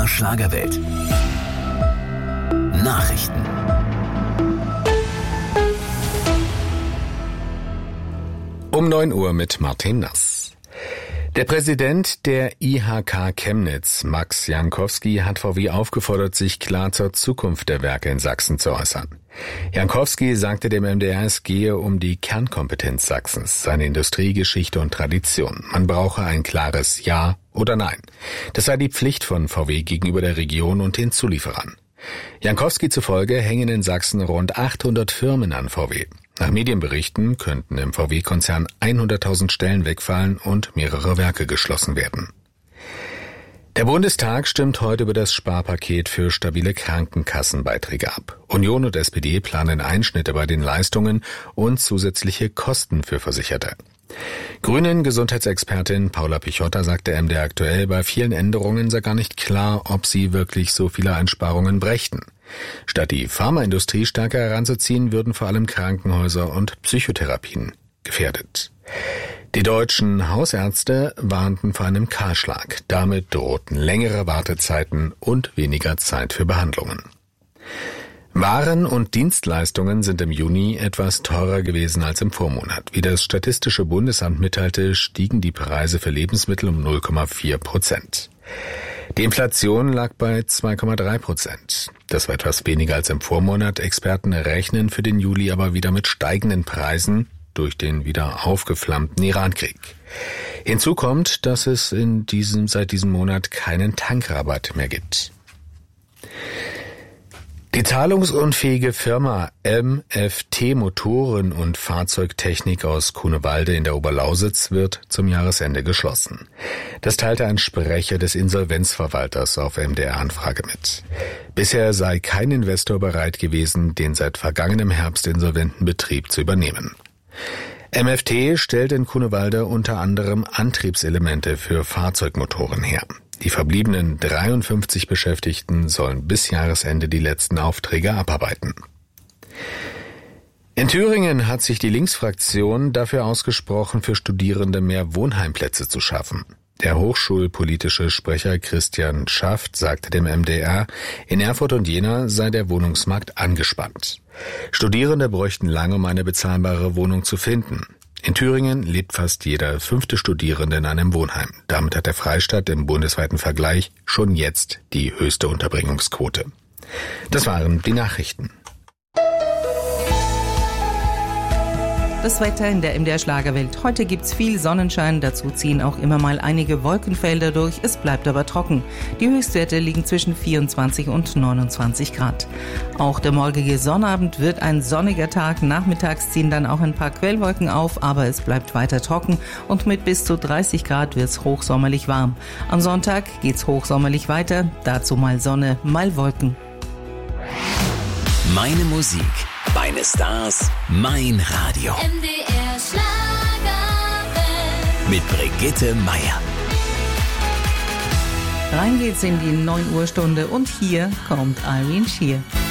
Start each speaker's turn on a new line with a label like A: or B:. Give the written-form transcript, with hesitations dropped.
A: MDR Schlagerwelt. Nachrichten.
B: Um 9 Uhr mit Martin Nass. Der Präsident der IHK Chemnitz, Max Jankowski, hat VW aufgefordert, sich klar zur Zukunft der Werke in Sachsen zu äußern. Jankowski sagte dem MDR, es gehe um die Kernkompetenz Sachsens, seine Industrie, Geschichte und Tradition. Man brauche ein klares Ja oder Nein. Das sei die Pflicht von VW gegenüber der Region und den Zulieferern. Jankowski zufolge hängen in Sachsen rund 800 Firmen an VW. Nach Medienberichten könnten im VW-Konzern 100.000 Stellen wegfallen und mehrere Werke geschlossen werden. Der Bundestag stimmt heute über das Sparpaket für stabile Krankenkassenbeiträge ab. Union und SPD planen Einschnitte bei den Leistungen und zusätzliche Kosten für Versicherte. Grünen-Gesundheitsexpertin Paula Pichotta sagte MDR aktuell, bei vielen Änderungen sei gar nicht klar, ob sie wirklich so viele Einsparungen brächten. Statt die Pharmaindustrie stärker heranzuziehen, würden vor allem Krankenhäuser und Psychotherapien gefährdet. Die deutschen Hausärzte warnten vor einem Kahlschlag. Damit drohten längere Wartezeiten und weniger Zeit für Behandlungen. Waren und Dienstleistungen sind im Juni etwas teurer gewesen als im Vormonat. Wie das Statistische Bundesamt mitteilte, stiegen die Preise für Lebensmittel um 0,4%. Die Inflation lag bei 2,3%. Das war etwas weniger als im Vormonat. Experten rechnen für den Juli aber wieder mit steigenden Preisen durch den wieder aufgeflammten Irankrieg. Hinzu kommt, dass es seit diesem Monat keinen Tankrabatt mehr gibt. Die zahlungsunfähige Firma MFT Motoren- und Fahrzeugtechnik aus Grunewalde in der Oberlausitz wird zum Jahresende geschlossen. Das teilte ein Sprecher des Insolvenzverwalters auf MDR-Anfrage mit. Bisher sei kein Investor bereit gewesen, den seit vergangenem Herbst insolventen Betrieb zu übernehmen. MFT stellt in Grunewalde unter anderem Antriebselemente für Fahrzeugmotoren her. Die verbliebenen 53 Beschäftigten sollen bis Jahresende die letzten Aufträge abarbeiten. In Thüringen hat sich die Linksfraktion dafür ausgesprochen, für Studierende mehr Wohnheimplätze zu schaffen. Der hochschulpolitische Sprecher Christian Schaft sagte dem MDR, in Erfurt und Jena sei der Wohnungsmarkt angespannt. Studierende bräuchten lange, um eine bezahlbare Wohnung zu finden. In Thüringen lebt fast jeder 5. Studierende in einem Wohnheim. Damit hat der Freistaat im bundesweiten Vergleich schon jetzt die höchste Unterbringungsquote. Das waren die Nachrichten.
C: Das Wetter in der MDR Schlagerwelt. Heute gibt's viel Sonnenschein, dazu ziehen auch immer mal einige Wolkenfelder durch. Es bleibt aber trocken. Die Höchstwerte liegen zwischen 24 und 29 Grad. Auch der morgige Sonnabend wird ein sonniger Tag. Nachmittags ziehen dann auch ein paar Quellwolken auf, aber es bleibt weiter trocken und mit bis zu 30 Grad wird's hochsommerlich warm. Am Sonntag geht's hochsommerlich weiter, dazu mal Sonne, mal Wolken.
A: Meine Musik, meine Stars, mein Radio.
D: MDR Schlagerwelt.
A: Mit Brigitte Meier.
C: Rein geht's in die 9 Uhr Stunde und hier kommt Irene Shear.